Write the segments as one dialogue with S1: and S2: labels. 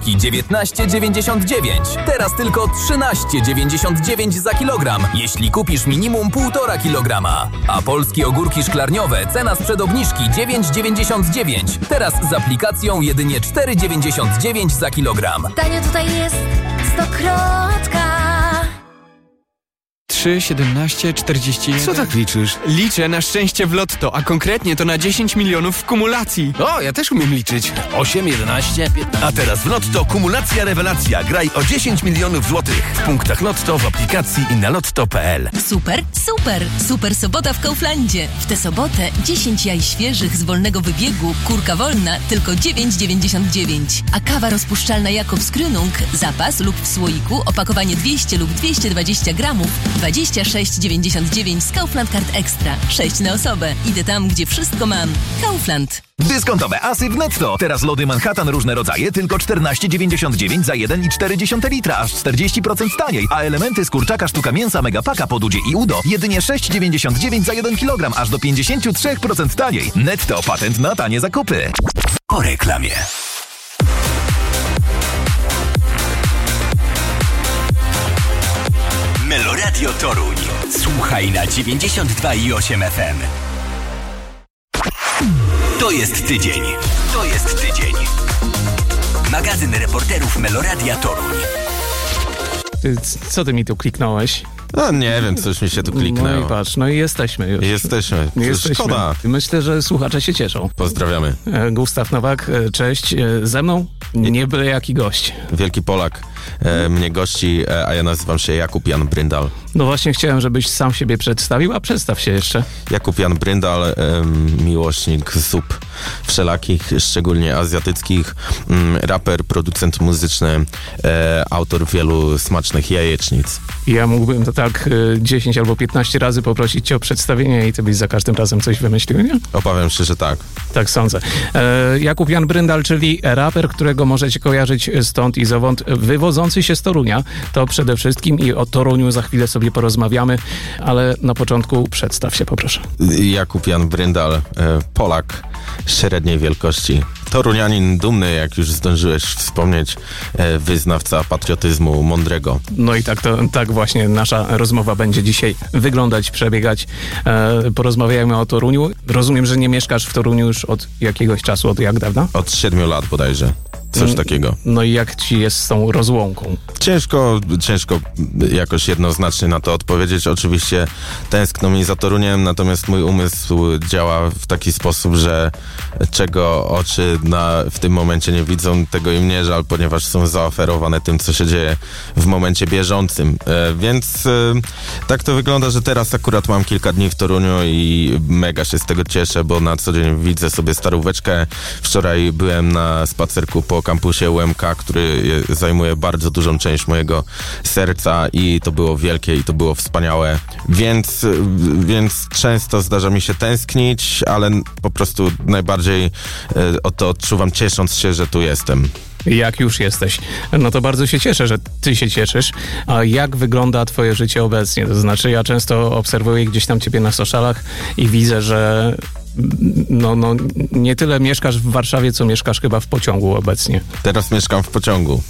S1: przodowniczki 19,99. Teraz tylko 13,99 za kilogram, jeśli kupisz minimum 1,5 kilograma. A polskie ogórki szklarniowe, cena sprzed obniżki 9,99. Teraz z aplikacją jedynie 4,99 za kilogram.
S2: Tanio tutaj jest Stokrotka.
S3: 3, 17, 41...
S4: Co tak liczysz?
S3: Liczę na szczęście w lotto, a konkretnie to na 10 milionów w kumulacji.
S4: O, ja też umiem liczyć.
S5: 8, 11, 15... A teraz w Lotto kumulacja rewelacja. Graj o 10 milionów złotych. W punktach Lotto, w aplikacji i na lotto.pl.
S6: Super, super! Super sobota w Kauflandzie. W tę sobotę 10 jaj świeżych z wolnego wybiegu, kurka wolna, tylko 9,99. A kawa rozpuszczalna Jakobs Grünung, zapas lub w słoiku, opakowanie 200 lub 220 gramów, 26,99 z Kaufland Card Extra. 6 na osobę. Idę tam, gdzie wszystko mam. Kaufland.
S5: Dyskontowe asy w Netto. Teraz lody Manhattan różne rodzaje tylko 14,99 za 1,4 litra, aż 40% taniej. A elementy z kurczaka sztuka mięsa Megapaka po Dudzie i Udo jedynie 6,99 za 1 kg, aż do 53% taniej. Netto, patent na tanie zakupy. Po reklamie.
S7: Meloradio Toruń. Słuchaj na 92,8 FM. To jest tydzień. To jest tydzień. Magazyn reporterów Meloradia Toruń.
S8: Co ty mi tu kliknąłeś?
S9: No nie wiem, coś mi się tu kliknęło.
S8: No i patrz, no i jesteśmy już.
S9: Jesteśmy. Szkoda.
S8: Myślę, że słuchacze się cieszą.
S9: Pozdrawiamy.
S8: Gustaw Nowak, cześć. Ze mną nie byle jaki gość.
S9: Wielki Polak mnie gości, a ja nazywam się Jakub Jan Bryndal.
S8: No właśnie chciałem, żebyś sam siebie przedstawił, a przedstaw się jeszcze.
S9: Jakub Jan Bryndal, miłośnik zup wszelakich, szczególnie azjatyckich, raper, producent muzyczny, autor wielu smacznych jajecznic.
S8: Ja mógłbym to tak 10 albo 15 razy poprosić cię o przedstawienie i ty byś za każdym razem coś wymyślił, nie?
S9: Obawiam się, że tak.
S8: Tak sądzę. Jakub Jan Bryndal, czyli raper, którego możecie kojarzyć stąd i zowąd, wywodzący się z Torunia. To przede wszystkim i o Toruniu za chwilę sobie porozmawiamy, ale na początku przedstaw się, poproszę.
S9: Jakub Jan Bryndal, Polak średniej wielkości. Torunianin dumny, jak już zdążyłeś wspomnieć, wyznawca patriotyzmu mądrego.
S8: No i tak właśnie nasza rozmowa będzie dzisiaj wyglądać, przebiegać. Porozmawiajmy o Toruniu. Rozumiem, że nie mieszkasz w Toruniu już od jakiegoś czasu, od jak dawna?
S9: Od 7 lat bodajże. Coś takiego.
S8: No i jak ci jest z tą rozłąką?
S9: Ciężko jakoś jednoznacznie na to odpowiedzieć. Oczywiście tęskno mi za Toruniem, natomiast mój umysł działa w taki sposób, że czego oczy w tym momencie nie widzą, tego im nie żal, ponieważ są zaoferowane tym, co się dzieje w momencie bieżącym. Więc tak to wygląda, że teraz akurat mam kilka dni w Toruniu i mega się z tego cieszę, bo na co dzień widzę sobie staróweczkę. Wczoraj byłem na spacerku po kampusie UMK, który zajmuje bardzo dużą część mojego serca i to było wielkie i to było wspaniałe. Więc często zdarza mi się tęsknić, ale po prostu najbardziej o to odczuwam, ciesząc się, że tu jestem.
S8: Jak już jesteś. No to bardzo się cieszę, że ty się cieszysz. A jak wygląda twoje życie obecnie? To znaczy, ja często obserwuję gdzieś tam ciebie na socialach i widzę, że no nie tyle mieszkasz w Warszawie, co mieszkasz chyba w pociągu obecnie.
S9: Teraz mieszkam w pociągu.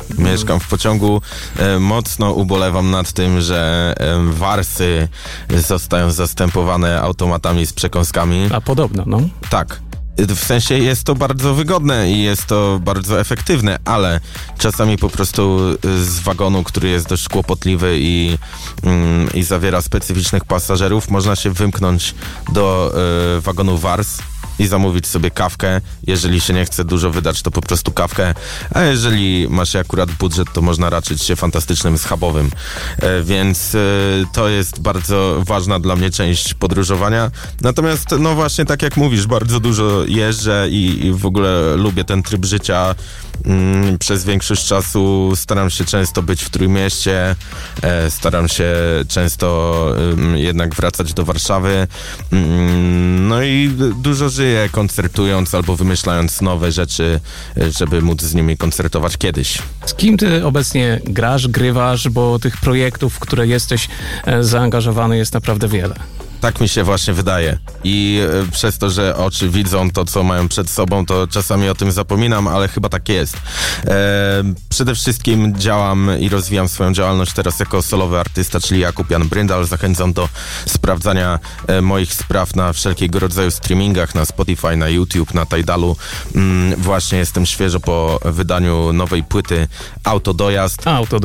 S9: Mocno ubolewam nad tym, że warsy zostają zastępowane automatami z przekąskami.
S8: A podobno, no.
S9: Tak. W sensie jest to bardzo wygodne i jest to bardzo efektywne, ale czasami po prostu z wagonu, który jest dość kłopotliwy i zawiera specyficznych pasażerów, można się wymknąć do wagonu wars i zamówić sobie kawkę. Jeżeli się nie chce dużo wydać, to po prostu kawkę, a jeżeli ma się akurat budżet, to można raczyć się fantastycznym schabowym. Więc to jest bardzo ważna dla mnie część podróżowania. Natomiast, no właśnie tak jak mówisz, bardzo dużo jeżdżę i w ogóle lubię ten tryb życia. Przez większość czasu staram się często być w Trójmieście, staram się często jednak wracać do Warszawy. No i dużo żyję koncertując albo wymyślając nowe rzeczy, żeby móc z nimi koncertować kiedyś.
S8: Z kim ty obecnie grasz, grywasz, bo tych projektów, w które jesteś zaangażowany, jest naprawdę wiele.
S9: Tak mi się właśnie wydaje. I przez to, że oczy widzą to, co mają przed sobą, to czasami o tym zapominam, ale chyba tak jest. Przede wszystkim działam i rozwijam swoją działalność teraz jako solowy artysta, czyli Jakub Jan Bryndal. Zachęcam do sprawdzania moich spraw na wszelkiego rodzaju streamingach, na Spotify, na YouTube, na Tidalu. Właśnie jestem świeżo po wydaniu nowej płyty Autodojazd.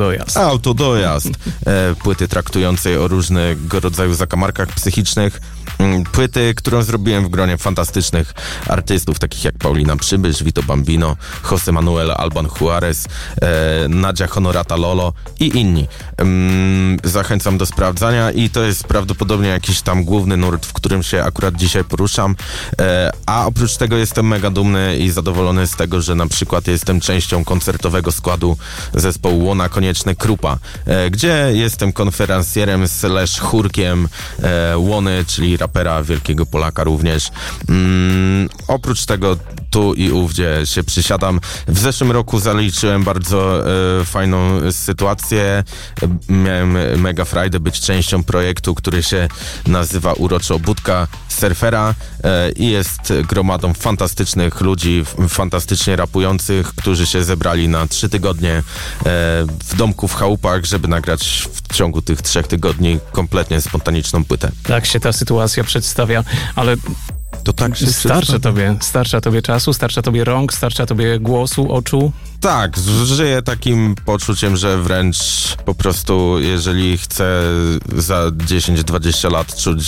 S9: Płyty traktującej o różnego rodzaju zakamarkach psychicznych. Płyty, którą zrobiłem w gronie fantastycznych artystów, takich jak Paulina Przybysz, Vito Bambino, José Manuel Alban Juarez, Nadia Honorata Lolo i inni. Zachęcam do sprawdzania i to jest prawdopodobnie jakiś tam główny nurt, w którym się akurat dzisiaj poruszam. A oprócz tego jestem mega dumny i zadowolony z tego, że na przykład jestem częścią koncertowego składu zespołu Łona Konieczny Krupa, gdzie jestem konferencjerem / chórkiem Łony, czyli rapera, wielkiego Polaka również. Oprócz tego tu i ówdzie się przysiadam. W zeszłym roku zaliczyłem bardzo fajną sytuację. Miałem mega frajdę być częścią projektu, który się nazywa uroczo Budka Surfera i jest gromadą fantastycznych ludzi, fantastycznie rapujących, którzy się zebrali na 3 tygodnie w domku w chałupach, żeby nagrać w ciągu tych 3 tygodni kompletnie spontaniczną płytę.
S8: Tak się ta sytuacja przedstawia, ale
S9: to tak się
S8: starcza tobie czasu, starcza tobie rąk, starcza tobie głosu, oczu.
S9: Tak, żyję takim poczuciem, że wręcz po prostu jeżeli chcę za 10-20 lat czuć,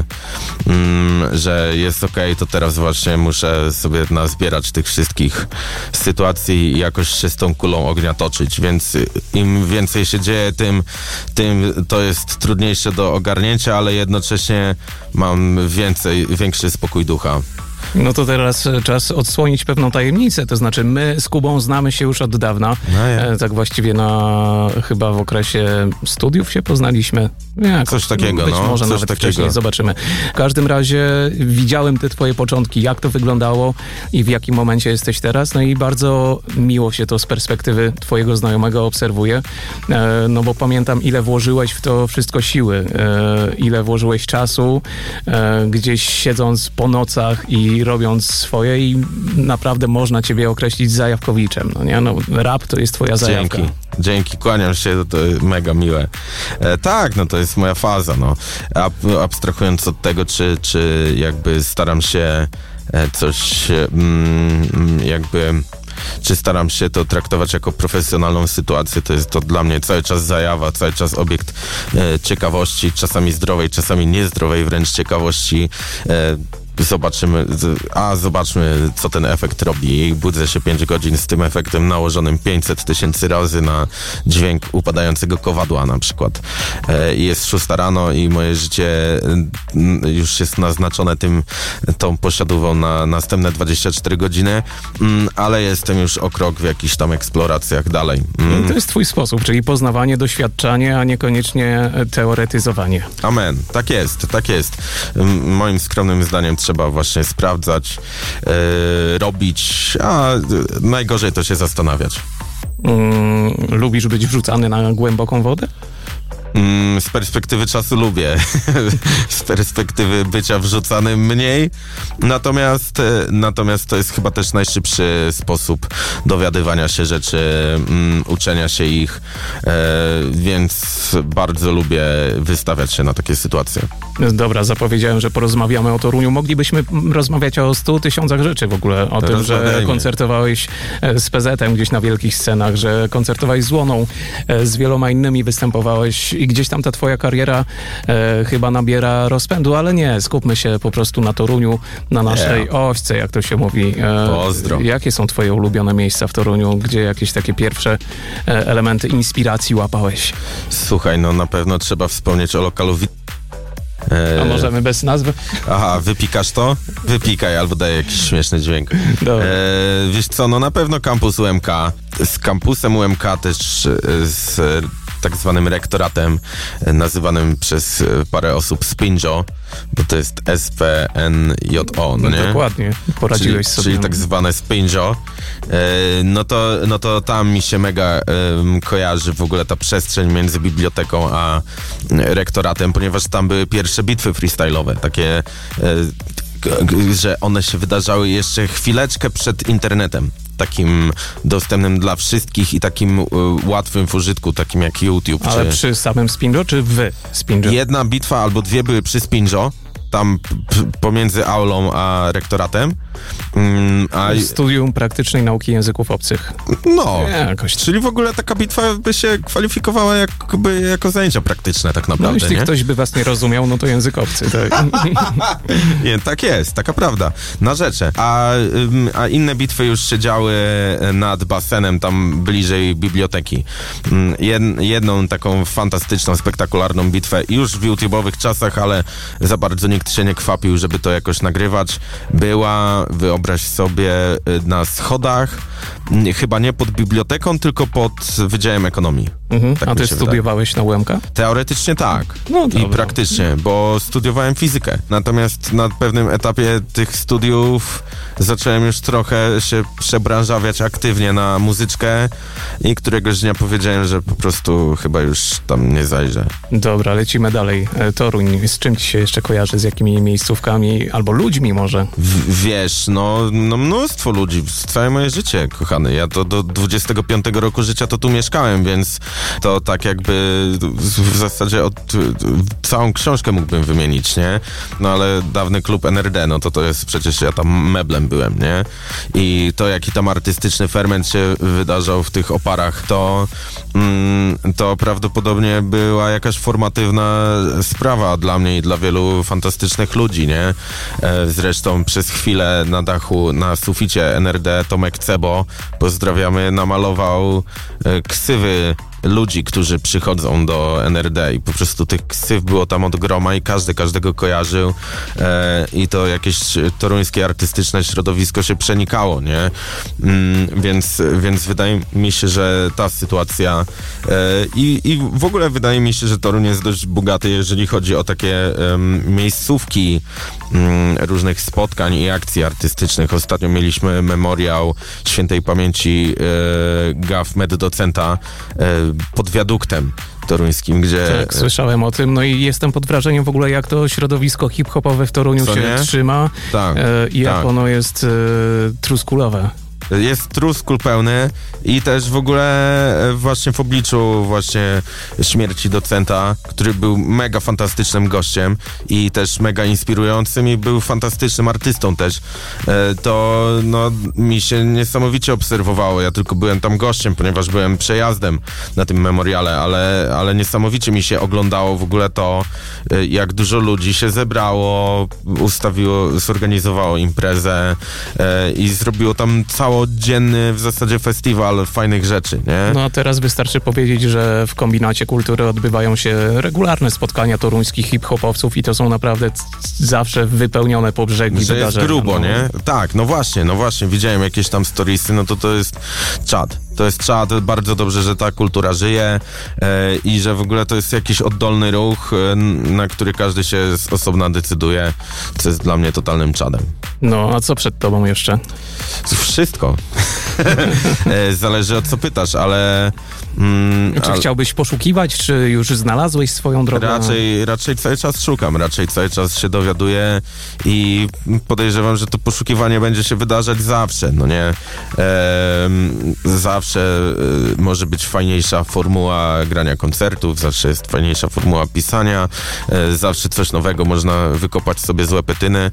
S9: że jest okej, to teraz właśnie muszę sobie nazbierać tych wszystkich sytuacji i jakoś się z tą kulą ognia toczyć, więc im więcej się dzieje, tym to jest trudniejsze do ogarnięcia, ale jednocześnie mam większy spokój ducha.
S8: No to teraz czas odsłonić pewną tajemnicę, to znaczy my z Kubą znamy się już od dawna, tak właściwie chyba w okresie studiów się poznaliśmy.
S9: Coś takiego,
S8: być może
S9: coś
S8: nawet
S9: takiego.
S8: Wcześniej, zobaczymy. W każdym razie widziałem te twoje początki, jak to wyglądało i w jakim momencie jesteś teraz, no i bardzo miło się to z perspektywy twojego znajomego obserwuje, no bo pamiętam, ile włożyłeś w to wszystko siły, ile włożyłeś czasu, gdzieś siedząc po nocach i robiąc swoje i naprawdę można ciebie określić zajawkowiczem, no nie? No, rap to jest twoja zajawka.
S9: Dzięki, kłaniam się, to mega miłe. Tak, no to jest moja faza, no. Abstrahując od tego, czy jakby staram się coś czy staram się to traktować jako profesjonalną sytuację, to jest to dla mnie cały czas zajawa, cały czas obiekt ciekawości, czasami zdrowej, czasami niezdrowej wręcz ciekawości. Zobaczmy, co ten efekt robi. I budzę się 5 godzin z tym efektem nałożonym 500 000 razy na dźwięk upadającego kowadła na przykład. I jest 6 rano i moje życie już jest naznaczone tą posiadówą na następne 24 godziny, ale jestem już o krok w jakichś tam eksploracjach dalej.
S8: To jest twój sposób, czyli poznawanie, doświadczanie, a niekoniecznie teoretyzowanie.
S9: Amen. Tak jest. Moim skromnym zdaniem trzeba właśnie sprawdzać, robić, a najgorzej to się zastanawiać.
S8: Lubisz być wrzucany na głęboką wodę?
S9: Z perspektywy czasu lubię. Z perspektywy bycia wrzucanym mniej. Natomiast to jest chyba też najszybszy sposób dowiadywania się rzeczy, uczenia się ich, więc bardzo lubię wystawiać się na takie sytuacje.
S8: Dobra, zapowiedziałem, że porozmawiamy o Toruniu. Moglibyśmy rozmawiać o 100 000 rzeczy w ogóle. O tym, że koncertowałeś z PZ-em gdzieś na wielkich scenach, że koncertowałeś z Łoną, z wieloma innymi występowałeś i gdzieś tam ta twoja kariera chyba nabiera rozpędu, ale nie, skupmy się po prostu na Toruniu, na naszej ośce, jak to się mówi.
S9: Pozdro.
S8: Jakie są twoje ulubione miejsca w Toruniu, gdzie jakieś takie pierwsze elementy inspiracji łapałeś?
S9: Słuchaj, no na pewno trzeba wspomnieć o lokalu
S8: A możemy bez nazwy?
S9: Aha, wypikasz to? Wypikaj, albo daj jakiś śmieszny dźwięk. Wiesz co, no na pewno kampus UMK. Z kampusem UMK też tak zwanym rektoratem, nazywanym przez parę osób Spinjo, bo to jest SPNJO, no nie?
S8: Dokładnie, poradziłeś sobie.
S9: Czyli tak zwane Spinjo. No to tam mi się mega kojarzy w ogóle ta przestrzeń między biblioteką a rektoratem, ponieważ tam były pierwsze bitwy freestyle'owe, takie, że one się wydarzały jeszcze chwileczkę przed internetem, takim dostępnym dla wszystkich i takim łatwym w użytku, takim jak YouTube.
S8: Ale przy samym Spinjo, czy w Spinjo?
S9: Jedna bitwa albo dwie były przy Spinjo, tam pomiędzy aulą a rektoratem.
S8: Studium praktycznej nauki języków obcych.
S9: No,
S8: jakoś.
S9: Czyli w ogóle taka bitwa by się kwalifikowała jako zajęcia praktyczne tak naprawdę.
S8: No jeśli ktoś by was nie rozumiał, no to język obcy. Tak?
S9: Nie, tak jest, taka prawda. Na rzeczy. A inne bitwy już się działy nad basenem, tam bliżej biblioteki. Jedną taką fantastyczną, spektakularną bitwę już w YouTube'owych czasach, ale za bardzo nikt się nie kwapił, żeby to jakoś nagrywać. Była, wyobraź sobie, na schodach, chyba nie pod biblioteką, tylko pod Wydziałem Ekonomii. Tak
S8: a ty studiowałeś na UMK?
S9: Teoretycznie tak.
S8: No,
S9: i praktycznie, bo studiowałem fizykę. Natomiast na pewnym etapie tych studiów zacząłem już trochę się przebranżawiać aktywnie na muzyczkę i któregoś dnia powiedziałem, że po prostu chyba już tam nie zajrzę.
S8: Dobra, lecimy dalej. Toruń, z czym ci się jeszcze kojarzy? Z jakimi miejscówkami albo ludźmi może?
S9: Wiesz, no mnóstwo ludzi. Całe moje życie, kochany. Ja to do 25 roku życia to tu mieszkałem, więc to tak jakby w zasadzie całą książkę mógłbym wymienić, nie? No ale dawny klub NRD, no to jest przecież, ja tam meblem byłem, nie? I to, jaki tam artystyczny ferment się wydarzał w tych oparach, to prawdopodobnie była jakaś formatywna sprawa dla mnie i dla wielu fantastycznych ludzi, nie? Zresztą przez chwilę na dachu, na suficie NRD Tomek Cebo, pozdrawiamy, namalował ksywy ludzi, którzy przychodzą do NRD i po prostu tych ksyw było tam od groma i każdego kojarzył i to jakieś toruńskie artystyczne środowisko się przenikało, nie? Więc wydaje mi się, że ta sytuacja i w ogóle wydaje mi się, że Toruń jest dość bogaty, jeżeli chodzi o takie miejscówki różnych spotkań i akcji artystycznych. Ostatnio mieliśmy memoriał świętej pamięci Gaf Docenta pod wiaduktem toruńskim, gdzie...
S8: Tak, słyszałem o tym, no i jestem pod wrażeniem w ogóle, jak to środowisko hip-hopowe w Toruniu się trzyma i jak ono jest truskulowe.
S9: Jest truskul pełny i też w ogóle właśnie w obliczu właśnie śmierci docenta, który był mega fantastycznym gościem i też mega inspirującym i był fantastycznym artystą też, to no, mi się niesamowicie obserwowało. Ja tylko byłem tam gościem, ponieważ byłem przejazdem na tym memoriale, ale niesamowicie mi się oglądało w ogóle to, jak dużo ludzi się zebrało, zorganizowało imprezę i zrobiło tam całodzienny w zasadzie festiwal fajnych rzeczy, nie?
S8: No a teraz wystarczy powiedzieć, że w Kombinacie Kultury odbywają się regularne spotkania toruńskich hip-hopowców i to są naprawdę zawsze wypełnione po brzegi wydarzenia.
S9: Jest grubo, nie? Tak, no właśnie, widziałem jakieś tam storiesy, no to jest czad. To jest czad, bardzo dobrze, że ta kultura żyje i że w ogóle to jest jakiś oddolny ruch, na który każdy się z osobna decyduje, co jest dla mnie totalnym czadem.
S8: No, a co przed tobą jeszcze?
S9: Wszystko. Zależy, o co pytasz, ale...
S8: Czy chciałbyś poszukiwać, czy już znalazłeś swoją drogę?
S9: Raczej cały czas szukam, raczej cały czas się dowiaduję i podejrzewam, że to poszukiwanie będzie się wydarzać zawsze, no nie? Zawsze może być fajniejsza formuła grania koncertów, zawsze jest fajniejsza formuła pisania, zawsze coś nowego można wykopać sobie z łepetyny.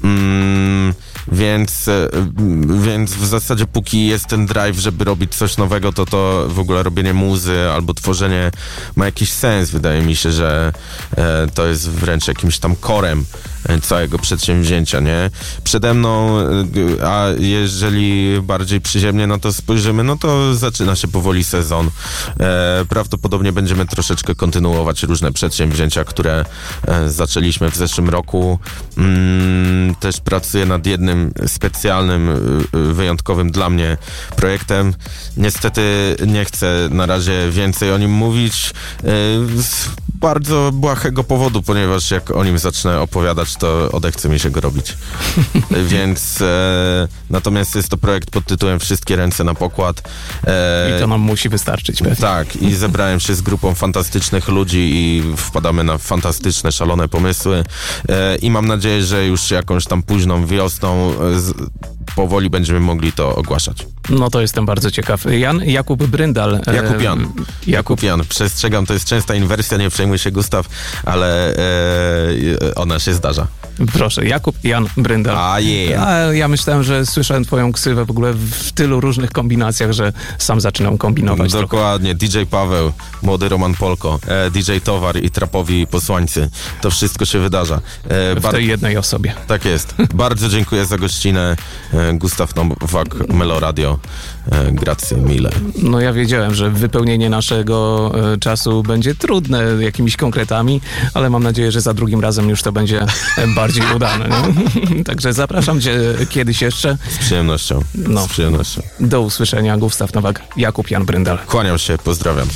S9: Więc w zasadzie póki jest ten drive, żeby robić coś nowego, to w ogóle robienie muzy albo tworzenie ma jakiś sens. Wydaje mi się, że to jest wręcz jakimś tam korem całego przedsięwzięcia, nie? Przede mną, a jeżeli bardziej przyziemnie na to spojrzymy, no to zaczyna się powoli sezon. Prawdopodobnie będziemy troszeczkę kontynuować różne przedsięwzięcia, które zaczęliśmy w zeszłym roku. Też pracuję nad jednym specjalnym, wyjątkowym dla mnie właśnie projektem. Niestety nie chcę na razie więcej o nim mówić z bardzo błahego powodu, ponieważ jak o nim zacznę opowiadać, to odechce mi się go robić. Więc natomiast jest to projekt pod tytułem Wszystkie ręce na pokład.
S8: I to nam musi wystarczyć pewnie.
S9: Tak, i zebrałem się z grupą fantastycznych ludzi i wpadamy na fantastyczne, szalone pomysły i mam nadzieję, że już jakąś tam późną wiosną powoli będziemy mogli to ogłaszać.
S8: No to jestem bardzo ciekaw. Jakub Bryndal.
S9: Jakub Jan. Przestrzegam, to jest częsta inwersja, nie przejmuj się, Gustaw, ale ona się zdarza.
S8: Proszę, Jakub Jan Bryndal.
S9: A
S8: ja myślałem, że słyszałem twoją ksywę w ogóle w tylu różnych kombinacjach, że sam zaczynam kombinować.
S9: Dokładnie. DJ Paweł, młody Roman Polko, DJ Towar i trapowi posłańcy. To wszystko się wydarza.
S8: W tej jednej osobie.
S9: Tak jest. Bardzo dziękuję za gościnę. Gustaw Nowak, Meloradio. Grazie mille.
S8: No ja wiedziałem, że wypełnienie naszego czasu będzie trudne jakimiś konkretami, ale mam nadzieję, że za drugim razem już to będzie bardziej udane. Nie? Także zapraszam cię kiedyś jeszcze.
S9: Z przyjemnością. Z przyjemnością.
S8: Do usłyszenia. Gustaw Nowak, Jakub Jan Bryndal.
S9: Kłaniam się, pozdrawiam.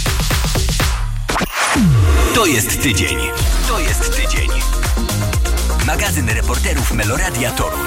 S7: To jest tydzień. To jest tydzień. Magazyn reporterów Meloradia Toruń.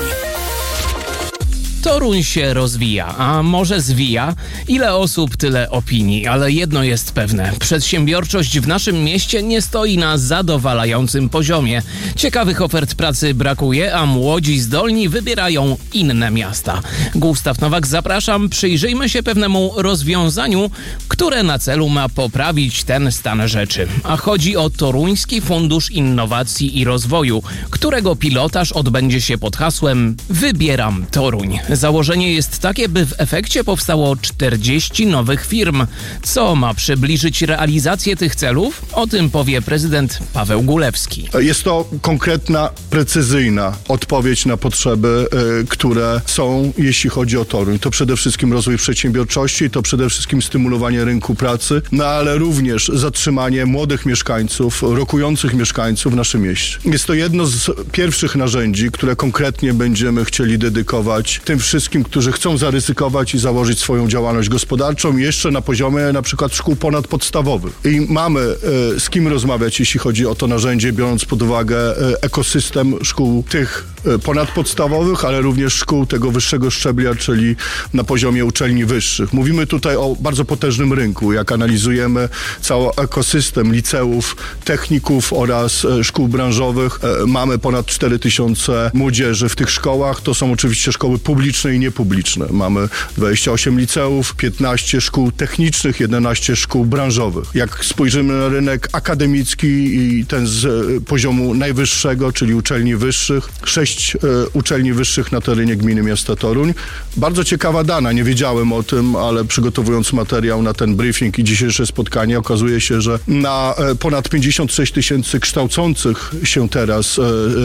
S4: Toruń się rozwija, a może zwija? Ile osób, tyle opinii, ale jedno jest pewne. Przedsiębiorczość w naszym mieście nie stoi na zadowalającym poziomie. Ciekawych ofert pracy brakuje, a młodzi zdolni wybierają inne miasta. Gustaw Nowak, zapraszam, przyjrzyjmy się pewnemu rozwiązaniu, które na celu ma poprawić ten stan rzeczy. A chodzi o Toruński Fundusz Innowacji i Rozwoju, którego pilotaż odbędzie się pod hasłem Wybieram Toruń. Założenie jest takie, by w efekcie powstało 40 nowych firm. Co ma przybliżyć realizację tych celów? O tym powie prezydent Paweł Gulewski.
S10: Jest to konkretna, precyzyjna odpowiedź na potrzeby, które są, jeśli chodzi o Toruń. To przede wszystkim rozwój przedsiębiorczości, to przede wszystkim stymulowanie rynku pracy, no ale również zatrzymanie młodych mieszkańców, rokujących mieszkańców w naszym mieście. Jest to jedno z pierwszych narzędzi, które konkretnie będziemy chcieli dedykować tym wszystkim, którzy chcą zaryzykować i założyć swoją działalność gospodarczą jeszcze na poziomie na przykład szkół ponadpodstawowych. I mamy z kim rozmawiać, jeśli chodzi o to narzędzie, biorąc pod uwagę ekosystem szkół tych ponadpodstawowych, ale również szkół tego wyższego szczebla, czyli na poziomie uczelni wyższych. Mówimy tutaj o bardzo potężnym rynku. Jak analizujemy cały ekosystem liceów, techników oraz szkół branżowych, mamy ponad 4000 młodzieży w tych szkołach. To są oczywiście szkoły publiczne i niepubliczne. Mamy 28 liceów, 15 szkół technicznych, 11 szkół branżowych. Jak spojrzymy na rynek akademicki i ten z poziomu najwyższego, czyli uczelni wyższych, 6 uczelni wyższych na terenie gminy miasta Toruń. Bardzo ciekawa dana, nie wiedziałem o tym, ale przygotowując materiał na ten briefing i dzisiejsze spotkanie, okazuje się, że na ponad 56 000 kształcących się teraz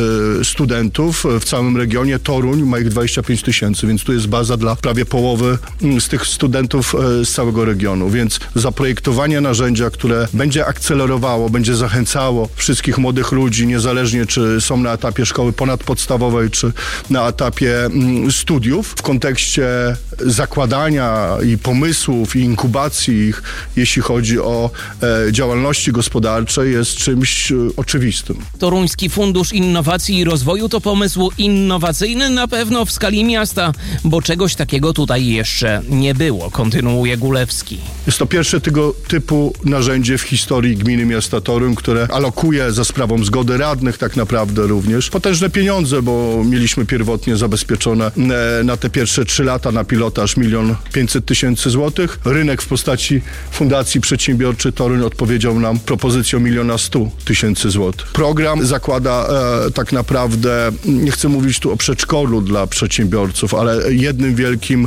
S10: studentów w całym regionie Toruń ma ich 25 000, więc tu jest baza dla prawie połowy z tych studentów z całego regionu, więc zaprojektowanie narzędzia, które będzie akcelerowało, będzie zachęcało wszystkich młodych ludzi, niezależnie czy są na etapie szkoły ponadpodstawowej, czy na etapie studiów, w kontekście zakładania i pomysłów i inkubacji ich, jeśli chodzi o działalności gospodarczej, jest czymś oczywistym.
S4: Toruński Fundusz Innowacji i Rozwoju to pomysł innowacyjny na pewno w skali miasta, bo czegoś takiego tutaj jeszcze nie było, kontynuuje Gulewski.
S10: Jest to pierwsze tego typu narzędzie w historii gminy miasta Toruń, które alokuje za sprawą zgody radnych tak naprawdę również potężne pieniądze, bo mieliśmy pierwotnie zabezpieczone na te pierwsze 3 lata na pilotaż 1 500 000 złotych. Rynek w postaci Fundacji Przedsiębiorczy Toruń odpowiedział nam propozycją 1 100 000 złotych. Program zakłada tak naprawdę, nie chcę mówić tu o przedszkolu dla przedsiębiorców, ale jednym wielkim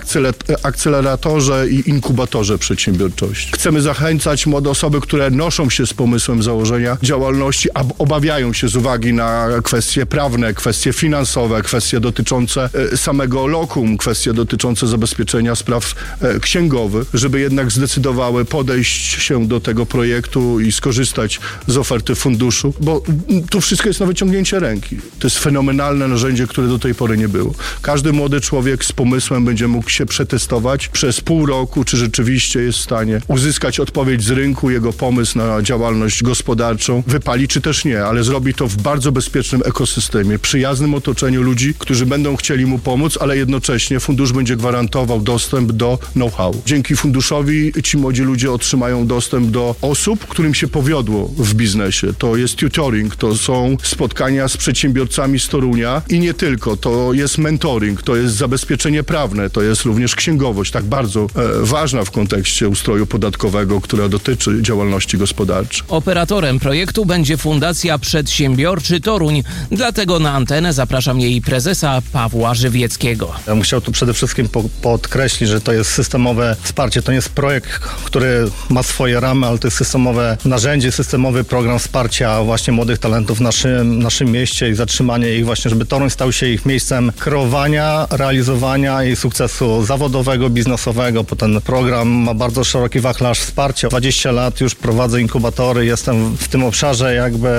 S10: akceleratorze i inkubatorze przedsiębiorczości. Chcemy zachęcać młode osoby, które noszą się z pomysłem założenia działalności, a obawiają się z uwagi na kwestie prawne, kwestie finansowe, kwestie dotyczące samego lokum, kwestie dotyczące zabezpieczenia spraw księgowych, żeby jednak zdecydowały podejść się do tego projektu i skorzystać z oferty funduszu, bo tu wszystko jest na wyciągnięcie ręki. To jest fenomenalne narzędzie, które do tej pory nie było. Każdy młody człowiek z pomysłem będzie mógł się przetestować przez pół roku, czy rzeczywiście jest w stanie uzyskać odpowiedź z rynku, jego pomysł na działalność gospodarczą wypali, czy też nie, ale zrobi to w bardzo bezpiecznym ekosystemie, przyjaznym otoczeniu ludzi, którzy będą chcieli mu pomóc, ale jednocześnie fundusz będzie gwarantował dostęp do know-how. Dzięki funduszowi ci młodzi ludzie otrzymają dostęp do osób, którym się powiodło w biznesie. To jest tutoring, to są spotkania z przedsiębiorcami z Torunia i nie tylko. To jest mentoring, to jest zabezpieczenie prawne, to jest również księgowość, tak bardzo ważna w kontekście ustroju podatkowego, która dotyczy działalności gospodarczej.
S4: Operatorem projektu będzie Fundacja Przedsiębiorczy Toruń, dlatego na antenę zapraszam jej prezesa Pawła Żywieckiego.
S11: Ja bym chciał tu przede wszystkim podkreślić, że to jest systemowe wsparcie, to nie jest projekt, który ma swoje ramy, ale to jest systemowe narzędzie, systemowy program wsparcia właśnie młodych talentów w naszym mieście i zatrzymanie ich właśnie, żeby Toruń stał się ich miejscem kreowania, realizowania i sukcesu zawodowego, biznesowego, bo ten program ma bardzo szeroki wachlarz wsparcia. 20 lat już prowadzę inkubatory, jestem w tym obszarze jakby,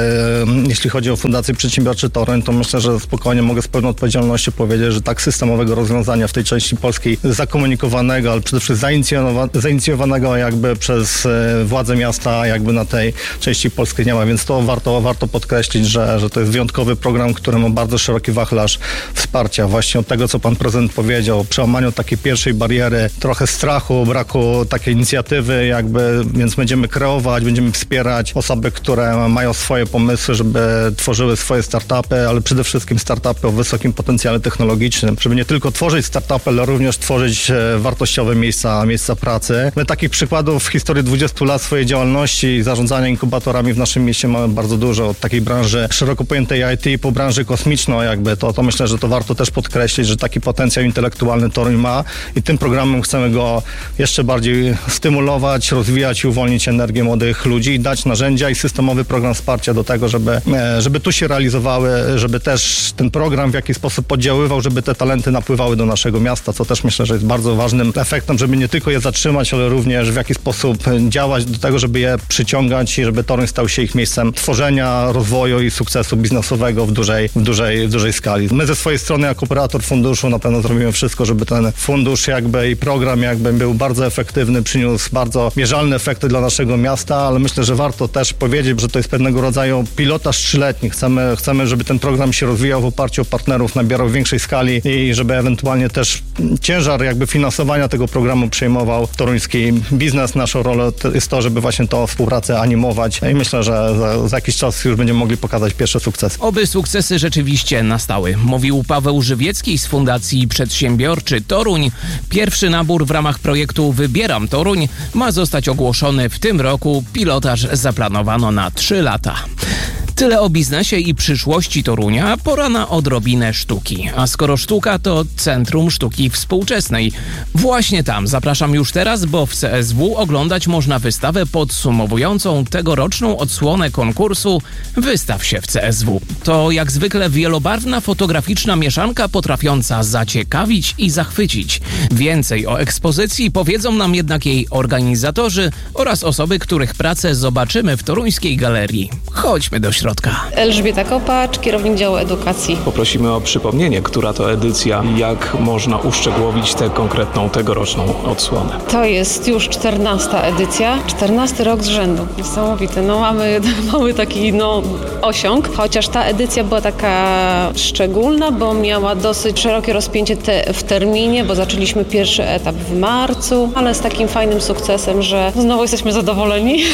S11: jeśli chodzi o Fundację Przedsiębiorczy Toruń, to myślę, że spokojnie mogę z pełną odpowiedzialnością powiedzieć, że tak systemowego rozwiązania w tej części polskiej zakomunikowanego, ale przede wszystkim zainicjowanego jakby przez władze miasta jakby na tej części polskiej nie ma, więc to warto podkreślić, że to jest wyjątkowy program, który ma bardzo szeroki wachlarz wsparcia. Właśnie od tego, co pan prezydent powiedział, o przełamaniu takiej pierwszej bariery, trochę strachu, braku takiej inicjatywy jakby, więc będziemy kreować, będziemy wspierać osoby, które mają swoje pomysły, żeby tworzyły swoje startupy, ale przede wszystkim startupy o wysokim potencjale technologicznym, żeby nie tylko tworzyć startupy, ale również tworzyć wartościowe miejsca pracy. My takich przykładów w historii 20 lat swojej działalności i zarządzania inkubatorami w naszym mieście mamy bardzo dużo. Od takiej branży szeroko pojętej IT po branży kosmiczną jakby, to myślę, że to warto też podkreślić, że taki potencjał intelektualny Toruń ma i tym programem chcemy go jeszcze bardziej stymulować, rozwijać i uwolnić energię młodych ludzi i dać narzędzia i systemowy program wsparcia do tego, żeby tu się realizowały, żeby też ten program w jakiś sposób oddziaływał, żeby te talenty napływały do naszego miasta, co też myślę, że jest bardzo ważnym efektem, żeby nie tylko je zatrzymać, ale również w jakiś sposób działać do tego, żeby je przyciągać i żeby Toruń stał się ich miejscem tworzenia, rozwoju i sukcesu biznesowego w dużej skali. My ze swojej strony jako operator funduszu na pewno zrobimy wszystko, żeby ten fundusz jakby i program jakby był bardzo efektywny, przyniósł bardzo mierzalne efekty dla naszego miasta, ale myślę, że warto też powiedzieć, że to jest pewnego rodzaju pilotaż 3-letni. Chcemy, żeby ten program się rozwijał w oparciu o partnerów, nabierał większej skali i żeby ewentualnie też ciężar jakby finansowania tego programu przejmował toruński biznes. Naszą rolą jest to, żeby właśnie tą współpracę animować i myślę, że za jakiś czas już będziemy mogli pokazać pierwsze sukcesy.
S4: Oby sukcesy rzeczywiście nastały, mówił Paweł Żywiecki z Fundacji Przedsiębiorczy Toruń. Pierwszy nabór w ramach projektu Wybieram Toruń ma zostać ogłoszony w tym roku. Pilotaż zaplanowano na 3 lata. Tyle o biznesie i przyszłości Torunia, pora na odrobinę sztuki. A skoro sztuka, to Centrum Sztuki Współczesnej. Właśnie tam zapraszam już teraz, bo w CSW oglądać można wystawę podsumowującą tegoroczną odsłonę konkursu Wystaw się w CSW. To jak zwykle wielobarwna fotograficzna mieszanka potrafiąca zaciekawić i zachwycić. Więcej o ekspozycji powiedzą nam jednak jej organizatorzy oraz osoby, których pracę zobaczymy w toruńskiej galerii. Chodźmy do środka.
S12: Elżbieta Kopacz, kierownik działu edukacji.
S8: Poprosimy o przypomnienie, która to edycja i jak można uszczegółowić tę konkretną tegoroczną odsłonę.
S12: To jest już 14. edycja, 14 rok z rzędu. Niesamowite. Mamy taki osiąg, chociaż ta edycja była taka szczególna, bo miała dosyć szerokie rozpięcie w terminie, bo zaczęliśmy pierwszy etap w marcu, ale z takim fajnym sukcesem, że znowu jesteśmy zadowoleni.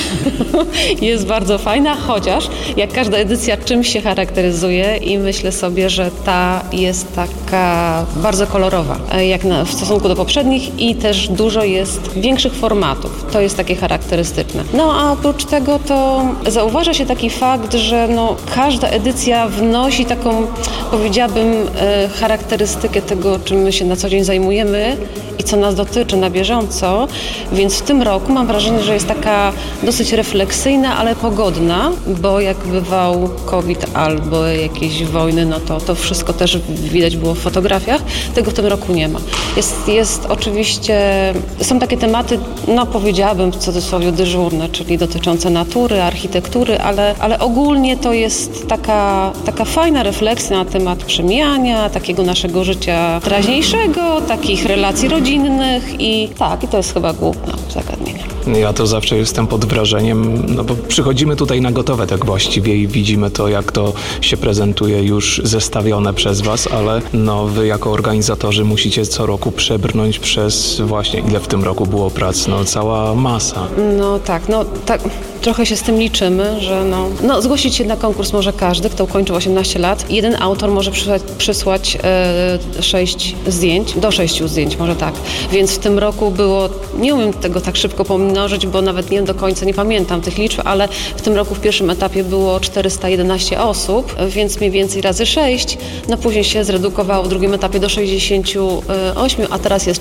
S12: Jest bardzo fajna, chociaż jak każda edycja czymś się charakteryzuje i myślę sobie, że ta jest taka bardzo kolorowa, jak w stosunku do poprzednich i też dużo jest większych formatów. To jest takie charakterystyczne. A oprócz tego to zauważa się taki fakt, że każda edycja wnosi taką, powiedziałabym, charakterystykę tego, czym my się na co dzień zajmujemy i co nas dotyczy na bieżąco, więc w tym roku mam wrażenie, że jest taka dosyć refleksyjna, ale pogodna, bo jakby zawał, COVID albo jakieś wojny, no to wszystko też widać było w fotografiach. Tego w tym roku nie ma. Jest oczywiście, są takie tematy, no powiedziałabym w cudzysłowie dyżurne, czyli dotyczące natury, architektury, ale ogólnie to jest taka fajna refleksja na temat przemijania, takiego naszego życia teraźniejszego, takich relacji rodzinnych i to jest chyba główne zagadnienie.
S8: Ja to zawsze jestem pod wrażeniem, no bo przychodzimy tutaj na gotowe tak właściwie i widzimy to, jak to się prezentuje już zestawione przez was, ale no wy jako organizatorzy musicie co roku przebrnąć przez właśnie, ile w tym roku było prac, no cała masa.
S12: No tak, trochę się z tym liczymy, że zgłosić się na konkurs może każdy, kto ukończył 18 lat. Jeden autor może przysłać 6 zdjęć, do 6 zdjęć może tak. Więc w tym roku było, nie umiem tego tak szybko pomnożyć, bo nawet nie do końca nie pamiętam tych liczb, ale w tym roku w pierwszym etapie było 411 osób, więc mniej więcej razy 6. No później się zredukowało w drugim etapie do 68, a teraz jest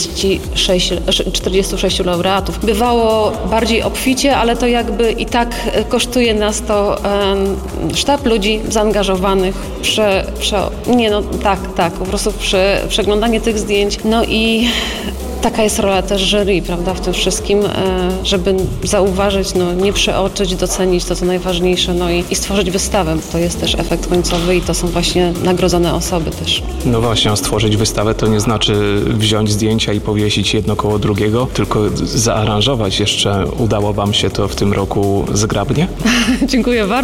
S12: 46 laureatów. Bywało bardziej obficie, ale to jakby i tak kosztuje nas to sztab ludzi zaangażowanych po prostu przeglądanie tych zdjęć. No i taka jest rola też jury, prawda, w tym wszystkim, żeby zauważyć, nie przeoczyć, docenić to, co najważniejsze, i stworzyć wystawę. To jest też efekt końcowy i to są właśnie nagrodzone osoby też.
S8: No właśnie, a stworzyć wystawę to nie znaczy wziąć zdjęcia i powiesić jedno koło drugiego, tylko zaaranżować jeszcze. Udało wam się to w tym roku zgrabnie?
S12: Dziękuję bardzo.